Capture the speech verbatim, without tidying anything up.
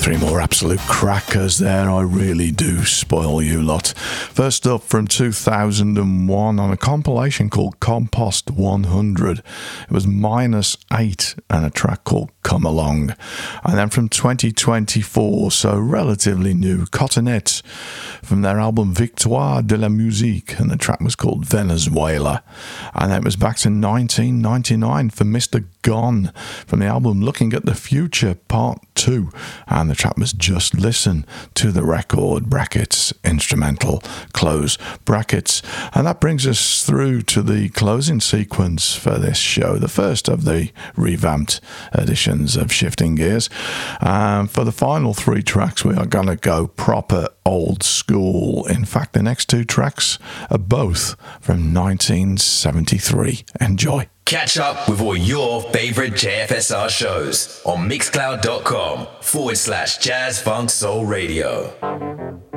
three more absolute crackers there. I really do spoil you lot. First up, from two thousand one, on a compilation called Compost one hundred. It was Minus eight and a track called Come Along. And then from twenty twenty-four, so relatively new, Cotonette from their album Victoire de la Musique, and the track was called Venezuela. And then it was back to nineteen ninety-nine for Mister Gone from the album Looking at the Future Part two, and the track was Just Listen to the Record, brackets, instrumental, close brackets. And that brings us through to the closing sequence for this show, the first of the revamped editions of Shifting Gears. Um, for the final three tracks, we are going to go proper old school. In fact, the next two tracks are both from nineteen seventy-three. Enjoy. Catch up with all your favourite J F S R shows on mixcloud.com forward slash jazz funk soul radio.